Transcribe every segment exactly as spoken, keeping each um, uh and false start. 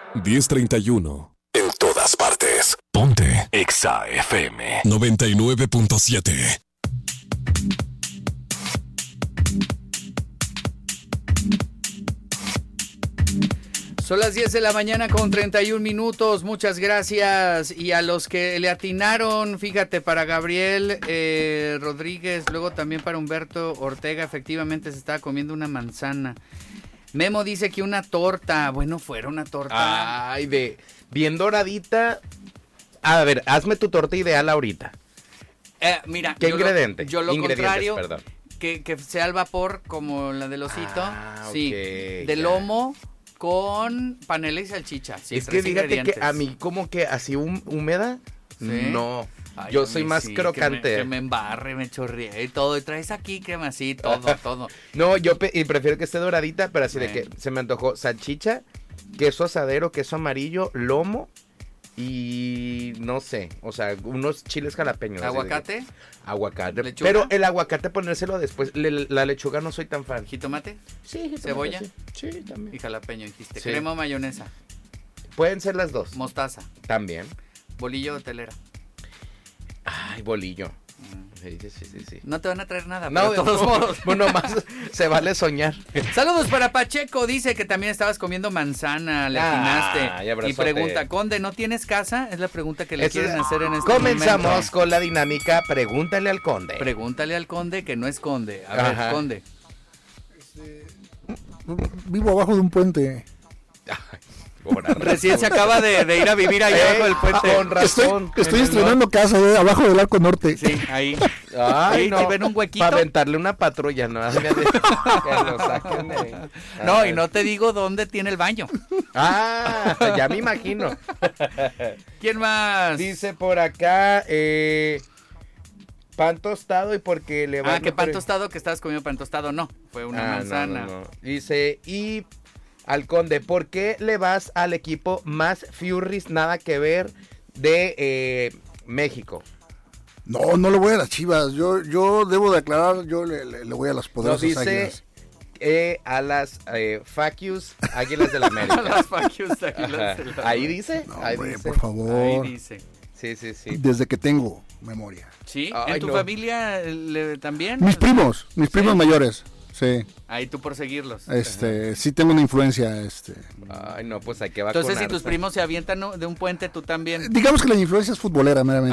diez treinta y uno. En todas partes. Ponte Exa F M noventa y nueve punto siete. Son las diez de la mañana con treinta y un minutos, muchas gracias. Y a los que le atinaron, fíjate, para Gabriel eh, Rodríguez, luego también para Humberto Ortega, efectivamente se estaba comiendo una manzana. Memo dice que una torta, bueno, fuera una torta. Ay, de bien doradita. A ver, hazme tu torta ideal ahorita. Eh, mira, ¿Qué yo ingrediente? Lo, yo lo Ingredientes, contrario, perdón. Que, que sea al vapor como la del osito, Ah, sí, ok, de ya. lomo con panela y salchicha. Sí, es que tres fíjate que a mí como que así hum- húmeda, ¿Sí? no. Ay, Yo a soy mí más sí, crocante. Que me, que me embarre, me chorree y todo. Y traes aquí, que así, todo, todo. No, yo pe- y prefiero que esté doradita, pero así de Bueno. que se me antojó salchicha, queso asadero, queso amarillo, lomo y no sé, o sea, unos chiles jalapeños. así de que- ¿Aguacate? Aguacate. ¿Lechuga? Pero el aguacate ponérselo después. Le- la lechuga no soy tan fan. ¿Jitomate? Sí, jitomate, ¿Cebolla? Sí, sí, también. Y jalapeño, dijiste. Sí. Crema o mayonesa. Pueden ser las dos. Mostaza. También. Bolillo o telera. Ay, bolillo. Mm. Sí, sí, sí, sí, sí. No te van a traer nada, No, pero de todos no, modos. Bueno, más se vale soñar. Saludos para Pacheco, dice que también estabas comiendo manzana, le Ah, atinaste. y Y abrazote. pregunta, Conde, ¿no tienes casa? Es la pregunta que le Eso quieren es- hacer en este Comenzamos momento. con la dinámica. Pregúntale al conde. Pregúntale al Conde que no es Conde. A Ajá. ver, Conde. Vivo abajo de un puente. Por arra- Recién se acaba de, de ir a vivir ahí Eh, abajo del puente. con razón. Estoy, estoy estrenando casa eh, abajo del Arco Norte. Sí, ahí. Ay, Sí, no. ¿te ven un huequito? Para aventarle una patrulla, ¿no? Que lo saquen de ahí. No, y no te digo dónde tiene el baño. Ah, ya me imagino. ¿Quién más? Dice por acá, eh, pan tostado y porque le va Ah, que pan tostado, que estabas comiendo pan tostado. No, fue una Ah, no, manzana. no, no. Dice, y al conde, ¿por qué le vas al equipo más Furries, nada que ver, de eh, México? No, no le voy a las Chivas. Yo, yo debo de aclarar, yo le, le- le voy a las Nos poderosas dice Águilas. eh, a las eh, Facius Águilas del América. Las facios águilas Ajá. de la- Ahí dice, No, ahí hombre, dice. por favor. Ahí dice. Sí, sí, sí. Desde que tengo memoria. ¿Sí? Ay, ¿En tu no. familia le- también? Mis primos, mis primos mayores. Sí, Ahí tú por seguirlos. este, sí tengo una influencia, este. Ay, no, pues hay que vacunar. Entonces, si tus primos se avientan ¿no? de un puente, tú también. Digamos que la influencia es futbolera, meramente.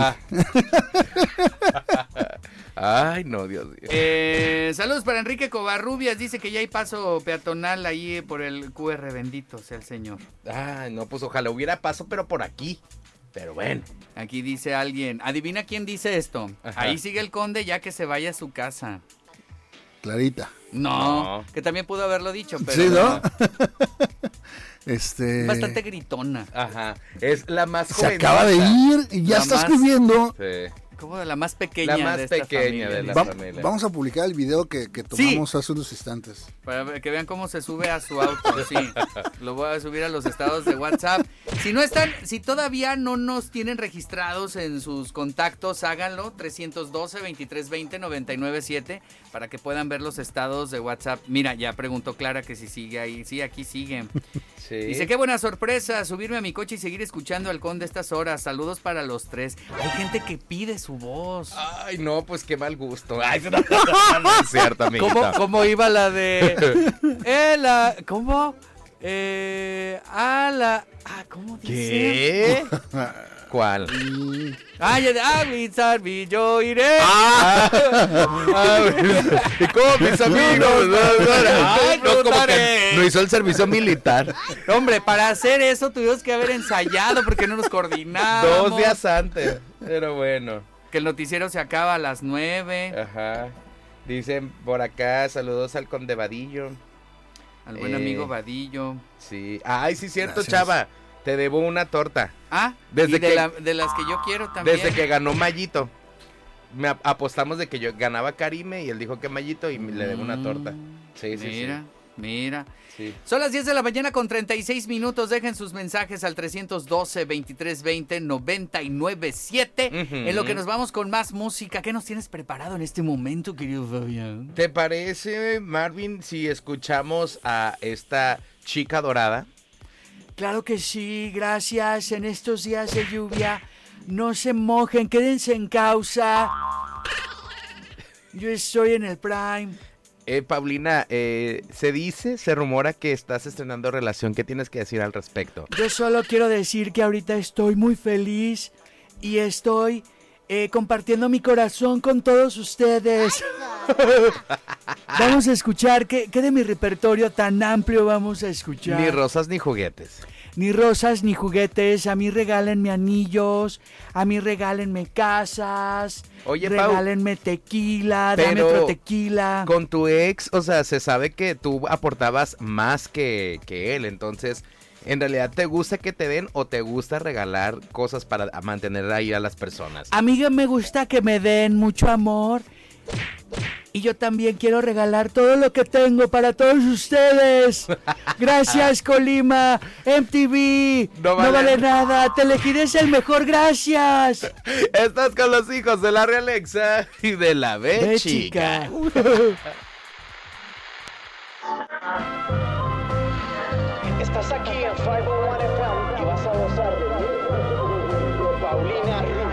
Ah. Ay, no, Dios mío. Eh, saludos para Enrique Covarrubias. Dice que ya hay paso peatonal ahí por el Q R. Bendito sea el Señor. Ay, no, pues ojalá hubiera paso, pero por aquí. Pero bueno. Aquí dice alguien. Adivina quién dice esto. Ajá. Ahí sigue el conde ya que se vaya a su casa. Clarita. No, No. que también pudo haberlo dicho, pero Sí, ¿no? Este. bastante gritona. Ajá. Es la más Se jovencita. acaba de ir y ya La está más- escribiendo. Sí. Como de la más pequeña La más de esta pequeña familia, de la dice. Va- familia. vamos a publicar el video que, que tomamos hace unos instantes. Para ver- que vean cómo se sube a su auto, sí. Lo voy a subir a los estados de WhatsApp. Si no están, si todavía no nos tienen registrados en sus contactos, háganlo. trescientos doce, veintitrés veinte, noventa y nueve siete para que puedan ver los estados de WhatsApp. Mira, ya preguntó Clara que si sigue ahí. Sí, aquí sigue. Sí. Dice, qué buena sorpresa, subirme a mi coche y seguir escuchando al Conde estas horas. Saludos para los tres. Hay gente que pide su voz. Ay, no, pues qué mal gusto. Ay, no, no es cierto, amiguita. ¿Cómo, cómo iba la de... Eh, la... ¿Cómo? Eh... A la... Ah, ¿cómo dice? ¿Qué? ¿Cuál? Ah, ya de... Ah, Bizarbi, yo iré. Ah, y como mis amigos. Ay, no, como que no hizo el servicio militar. Hombre, para hacer eso tuvimos que haber ensayado porque no nos coordinamos. Dos días antes. Pero bueno. Que el noticiero se acaba a las nueve. Ajá. Dicen por acá, saludos al conde Vadillo. Al buen Eh. amigo Vadillo. Sí. Ay, sí, cierto, Gracias. Chava. Te debo una torta. Ah, Desde y de, que- la- de las que yo quiero también. Desde que ganó Mayito. Me ap- apostamos de que yo ganaba Karime y él dijo que Mayito y le debo una torta. Sí, sí, Mira, mira. sí. Sí. Son las diez de la mañana con treinta y seis minutos. Dejen sus mensajes al trescientos doce, veintitrés veinte, noventa y nueve siete. Ujú. En lo que nos vamos con más música. ¿Qué nos tienes preparado en este momento, querido Fabián? ¿Te parece, Marvin, si escuchamos a esta chica dorada? Claro que sí, gracias. En estos días de lluvia, no se mojen, quédense en causa. Yo estoy en el Prime. Eh, Paulina, eh, se dice, se rumora que estás estrenando relación. ¿Qué tienes que decir al respecto? Yo solo quiero decir que ahorita estoy muy feliz y estoy eh, compartiendo mi corazón con todos ustedes. Vamos a escuchar, ¿qué, ¿qué de mi repertorio tan amplio vamos a escuchar? Ni rosas ni juguetes. Ni rosas ni juguetes, a mí regálenme anillos, a mí regálenme casas, Oye, Pau, regálenme tequila, dame pero otro tequila. Con tu ex, o sea, se sabe que tú aportabas más que, que él, entonces, ¿en realidad te gusta que te den o te gusta regalar cosas para mantener ahí a las personas? A mí me gusta que me den mucho amor. Y yo también quiero regalar todo lo que tengo para todos ustedes. Gracias, Colima. M T V. No vale, no vale nada. Telehit es el mejor. Gracias. Estás con los hijos de la Realexa y de la B chica. Estás aquí en cinco cero uno F M y vas a gozar de Paulina Rubio.